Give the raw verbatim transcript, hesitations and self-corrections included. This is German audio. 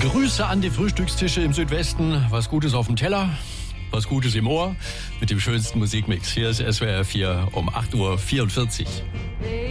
Grüße an die Frühstückstische im Südwesten. Was Gutes auf dem Teller, was Gutes im Ohr mit dem schönsten Musikmix. Hier ist S W R vier um acht Uhr vierundvierzig.